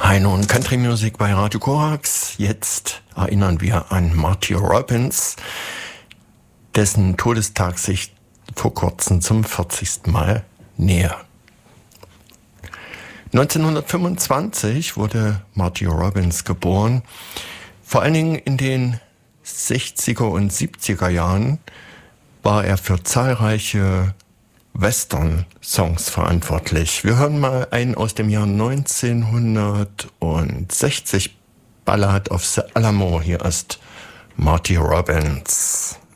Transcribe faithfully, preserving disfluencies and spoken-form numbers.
Heino und Country Music bei Radio Korax. Jetzt erinnern wir an Marty Robbins, dessen Todestag sich vor kurzem zum vierzigsten Mal näher. neunzehnhundertfünfundzwanzig wurde Marty Robbins geboren. Vor allen Dingen in den sechziger und siebziger Jahren war er für zahlreiche Western-Songs verantwortlich. Wir hören mal einen aus dem Jahr neunzehnhundertsechzig, Ballad of the Alamo. Hier ist Marty Robbins.